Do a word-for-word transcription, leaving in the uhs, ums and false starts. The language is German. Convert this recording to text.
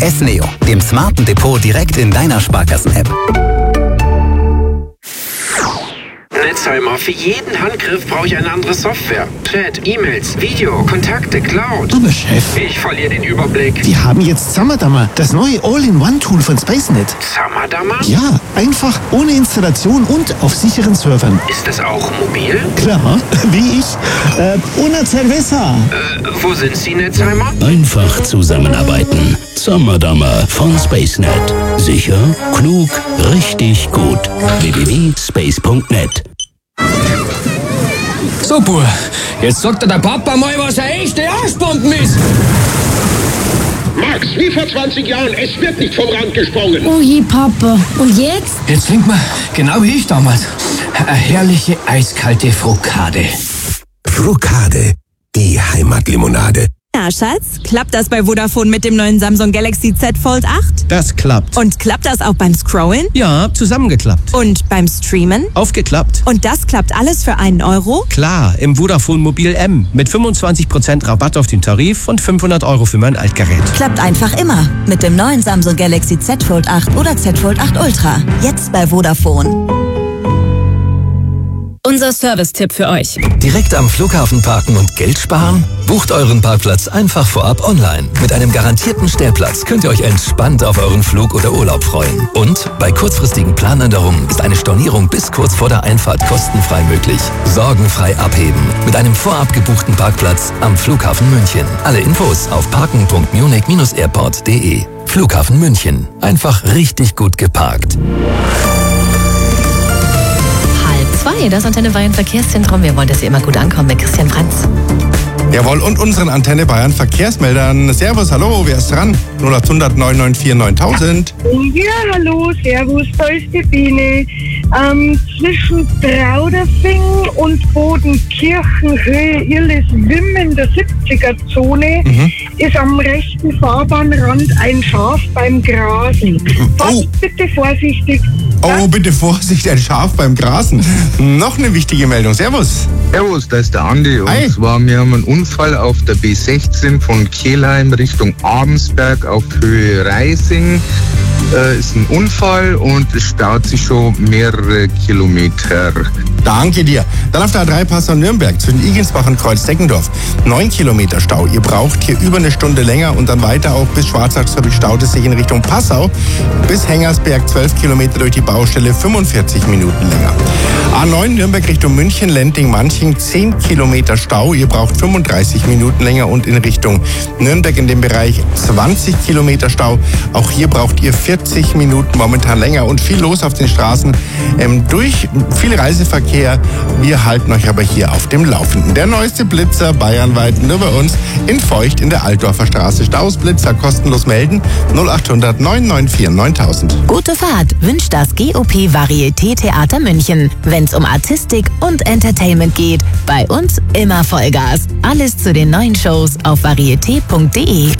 S-Neo, dem smarten Depot direkt in deiner Sparkassen-App. Netzheimer, für jeden Handgriff brauche ich eine andere Software. Chat, E-Mails, Video, Kontakte, Cloud. Aber Chef, Ich verliere den Überblick. wir haben jetzt Zammerdammer, das neue All-in-One-Tool von SpaceNet. Zammerdammer? Ja, einfach, ohne Installation und auf sicheren Servern. Ist das auch mobil? Klar, wie ich. Äh, una cerveza. Äh, wo sind Sie, Netzheimer? Einfach zusammenarbeiten. Zammerdammer von SpaceNet. Sicher, klug, richtig gut. w w w punkt space punkt net. So, Bub, jetzt sagt dir der Papa mal, was eine echte Arschbomben ist. Max, wie vor zwanzig Jahren, es wird nicht vom Rand gesprungen. Oh je, Papa. Und jetzt? Jetzt trinkt man, genau wie ich damals, eine herrliche eiskalte Frukade. Frukade, die Heimatlimonade. Ja, Schatz, klappt das bei Vodafone mit dem neuen Samsung Galaxy Z Fold acht? Das klappt. Und klappt das auch beim Scrollen? Ja, zusammengeklappt. Und beim Streamen? Aufgeklappt. Und das klappt alles für einen Euro? Klar, im Vodafone Mobil M. Mit fünfundzwanzig Prozent Rabatt auf den Tarif und fünfhundert Euro für mein Altgerät. Klappt einfach immer. Mit dem neuen Samsung Galaxy Z Fold acht oder Z Fold acht Ultra. Jetzt bei Vodafone. Unser Service-Tipp für euch. Direkt am Flughafen parken und Geld sparen? Bucht euren Parkplatz einfach vorab online. Mit einem garantierten Stellplatz könnt ihr euch entspannt auf euren Flug oder Urlaub freuen. Und bei kurzfristigen Planänderungen ist eine Stornierung bis kurz vor der Einfahrt kostenfrei möglich. Sorgenfrei abheben mit einem vorab gebuchten Parkplatz am Flughafen München. Alle Infos auf parken punkt munich dash airport punkt de. Flughafen München. Einfach richtig gut geparkt. Zwei, das Antenne Bayern Verkehrszentrum. Wir wollen, dass Sie immer gut ankommen mit Christian Franz. Jawohl, und unseren Antenne Bayern Verkehrsmeldern. Servus, hallo, wer ist dran? null acht hundert neun neun vier neuntausend. Ja, hallo, servus, da ist die Biene. Ähm, zwischen Trauderfing und Bodenkirchenhöhe Irles Wimm in der siebziger-Zone mhm. ist am rechten Fahrbahnrand ein Schaf beim Grasen. Oh. Bitte vorsichtig. Oh, bitte Vorsicht, ein Schaf beim Grasen. Noch eine wichtige Meldung. Servus. Servus, da ist der Andi. Und Hi. zwar, wir haben einen Unfall auf der B sechzehn von Kelheim Richtung Abensberg auf Höhe Reising. Äh, ist ein Unfall und es staut sich schon mehrere Kilometer. Danke dir. Dann auf der A drei Passau-Nürnberg zwischen Igensbach und Kreuz-Deckendorf. Neun Kilometer Stau. Ihr braucht hier über eine Stunde länger und dann weiter auch bis Schwarzachsfabrik staut es sich in Richtung Passau. Bis Hengersberg zwölf Kilometer durch die Baustelle, fünfundvierzig Minuten länger. A neun Nürnberg Richtung München, Lenting-Manching, zehn Kilometer Stau. Ihr braucht fünfunddreißig Minuten länger und in Richtung Nürnberg in dem Bereich zwanzig Kilometer Stau. Auch hier braucht ihr vierzig Minuten momentan länger und viel los auf den Straßen. Ähm, durch viel Reiseverkehr. Wir halten euch aber hier auf dem Laufenden. Der neueste Blitzer bayernweit nur bei uns in Feucht in der Altdorfer Straße. Staus, Blitzer kostenlos melden. null acht hundert neun neun vier neuntausend. Gute Fahrt wünscht das G O P Varieté Theater München. Wenn's um Artistik und Entertainment geht, bei uns immer Vollgas. Alles zu den neuen Shows auf varieté punkt de.